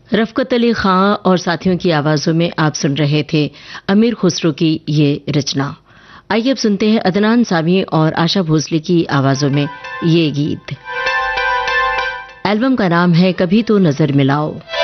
रफ़क़त अली खां और साथियों की आवाज़ों में आप सुन रहे थे अमीर खुसरो की ये रचना। आइए अब सुनते हैं अदनान सामी और आशा भोसले की आवाज़ों में ये गीत। एल्बम का नाम है कभी तो नज़र मिलाओ।